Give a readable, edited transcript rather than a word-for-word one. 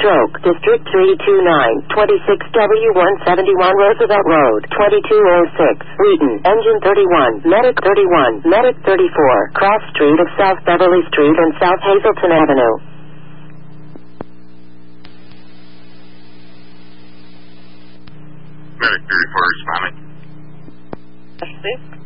Stroke, District 329, 26W171 Roosevelt Road, 2206, Wheaton, Engine 31, Medic 31, Medic 34, Cross Street of South Beverly Street and South Hazelton Avenue. Medic 34 responding. Steve?